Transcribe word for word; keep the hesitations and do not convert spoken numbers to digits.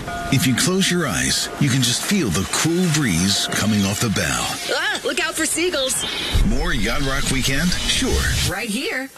If you close your eyes, you can just feel the cool breeze coming off the bow. Ah, look out for seagulls. More Yacht Rock Weekend? Sure. Right here.